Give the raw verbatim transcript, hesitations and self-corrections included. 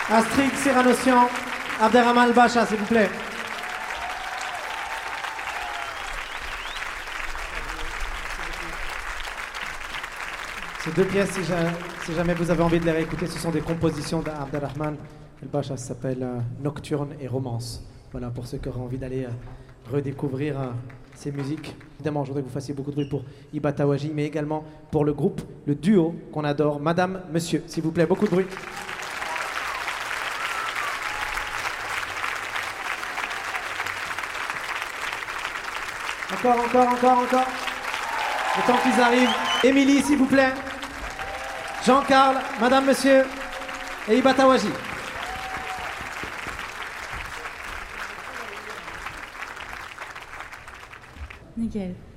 Astrid Serranossian, Abderrahman Bacha, s'il vous plaît. Ces deux pièces, si jamais, si jamais vous avez envie de les réécouter, ce sont des compositions d'Abderrahman El-Bacha, ça s'appelle euh, Nocturne et Romance. Voilà, pour ceux qui auraient envie d'aller euh, redécouvrir euh, ces musiques. Évidemment, je voudrais que vous fassiez beaucoup de bruit pour Iba Tawaji, mais également pour le groupe, le duo qu'on adore, Madame, Monsieur. S'il vous plaît, beaucoup de bruit. Encore, encore, encore, encore. Le temps qu'ils arrivent. Émilie, s'il vous plaît. Jean-Carl, Madame, Monsieur et Iba Tawaji. Nickel.